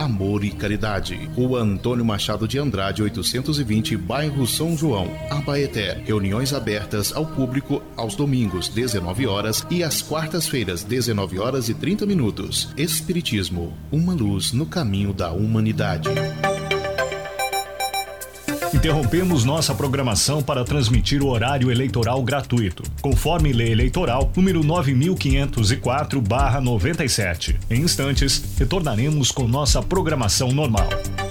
amor e caridade. Rua Antônio Machado de Andrade, 820, bairro São João, Abaeté. Reuniões abertas ao público aos domingos, 19 horas e às quartas-feiras, 19 horas e 30 minutos. Espiritismo, uma luz no caminho da humanidade. Interrompemos nossa programação para transmitir o horário eleitoral gratuito, conforme Lei Eleitoral número 9504/97. Em instantes, retornaremos com nossa programação normal.